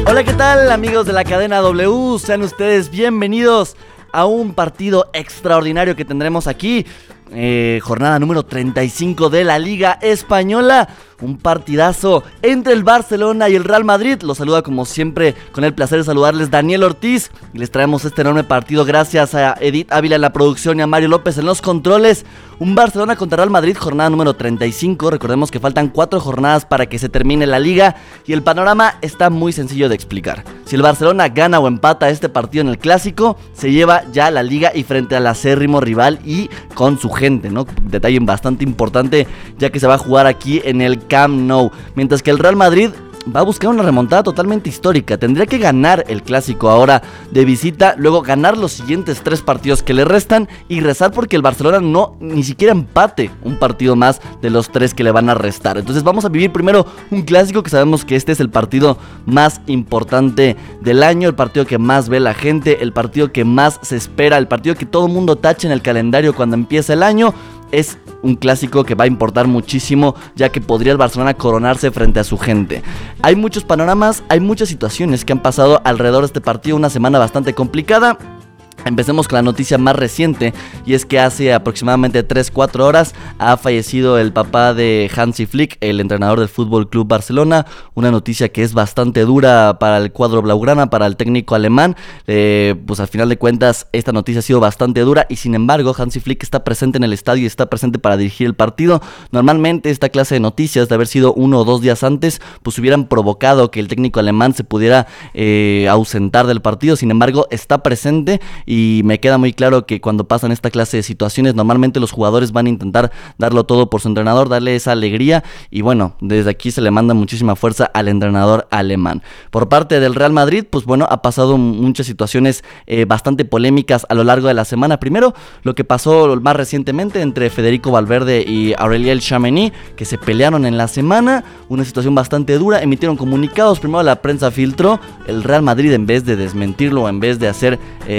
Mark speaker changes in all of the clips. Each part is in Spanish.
Speaker 1: Hola, ¿qué tal, amigos de la cadena W? Sean ustedes bienvenidos a un partido extraordinario que tendremos aquí. Jornada número 35 de la Liga Española. Un partidazo entre el Barcelona y el Real Madrid. Los saluda como siempre, con el placer de saludarles, Daniel Ortiz. Y les traemos este enorme partido gracias a Edith Ávila en la producción y a Mario López en los controles. Un Barcelona contra Real Madrid, jornada número 35. Recordemos que faltan 4 jornadas para que se termine la liga. Y el panorama está muy sencillo de explicar. Si el Barcelona gana o empata este partido en el Clásico, se lleva ya la liga y frente al acérrimo rival y con su gente, ¿no? Detalle bastante importante, ya que se va a jugar aquí en el Camp Nou. Mientras que el Real Madrid va a buscar una remontada totalmente histórica. Tendría que ganar el Clásico ahora de visita, luego ganar los siguientes 3 partidos que le restan y rezar porque el Barcelona no ni siquiera empate un partido más de los 3 que le van a restar. Entonces vamos a vivir primero un Clásico que sabemos que este es el partido más importante del año, el partido que más ve la gente, el partido que más se espera, el partido que todo mundo tacha en el calendario cuando empieza el año. Es un Clásico que va a importar muchísimo, ya que podría el Barcelona coronarse frente a su gente. Hay muchos panoramas, hay muchas situaciones que han pasado alrededor de este partido, una semana bastante complicada. Empecemos con la noticia más reciente, y es que hace aproximadamente 3-4 horas ha fallecido el papá de Hansi Flick, el entrenador del Fútbol Club Barcelona. Una noticia que es bastante dura para el cuadro blaugrana, para el técnico alemán. Pues al final de cuentas esta noticia ha sido bastante dura, y sin embargo Hansi Flick está presente en el estadio y está presente para dirigir el partido. Normalmente esta clase de noticias, de haber sido 1 o 2 días antes, pues hubieran provocado que el técnico alemán se pudiera ausentar del partido. Sin embargo está presente. Y me queda muy claro que cuando pasan esta clase de situaciones, normalmente los jugadores van a intentar darlo todo por su entrenador, darle esa alegría. Y bueno, desde aquí se le manda muchísima fuerza al entrenador alemán. Por parte del Real Madrid, pues bueno, ha pasado muchas situaciones bastante polémicas a lo largo de la semana. Primero, lo que pasó más recientemente entre Federico Valverde y Aurélien Tchouaméni, que se pelearon en la semana. Una situación bastante dura, emitieron comunicados. Primero la prensa filtró, el Real Madrid, en vez de desmentirlo, en vez de hacer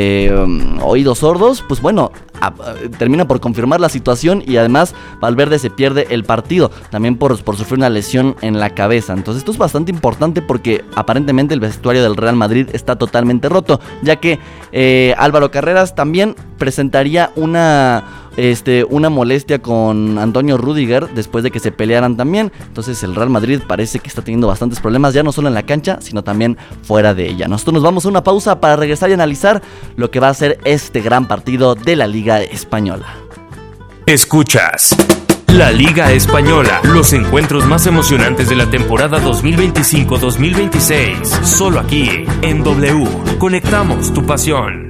Speaker 1: oídos sordos, pues bueno, termina por confirmar la situación, y además Valverde se pierde el partido, también por sufrir una lesión en la cabeza. Entonces esto es bastante importante porque aparentemente el vestuario del Real Madrid está totalmente roto, ya que Álvaro Carreras también presentaría una molestia con Antonio Rüdiger después de que se pelearan también. Entonces el Real Madrid parece que está teniendo bastantes problemas, ya no solo en la cancha, sino también fuera de ella. Nosotros nos vamos a una pausa para regresar y analizar lo que va a ser este gran partido de la Liga Española.
Speaker 2: Escuchas la Liga Española, los encuentros más emocionantes de la temporada 2025-2026, solo aquí en W. Conectamos tu pasión.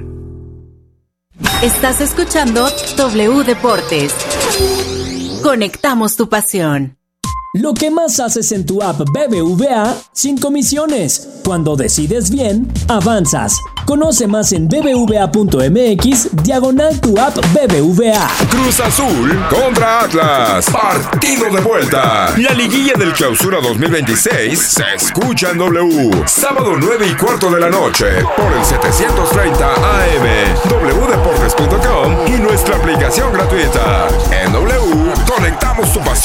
Speaker 3: Estás escuchando W Deportes. Conectamos tu pasión.
Speaker 4: Lo que más haces en tu app BBVA sin comisiones. Cuando decides bien, avanzas. Conoce más en bbva.mx/tu app BBVA.
Speaker 5: Cruz Azul contra Atlas. Partido de vuelta. La liguilla del Clausura 2026 se escucha en W. Sábado 9:15 de la noche por el 730 AM, wdeportes.com y nuestra aplicación gratuita. En W, conectamos tu pasión.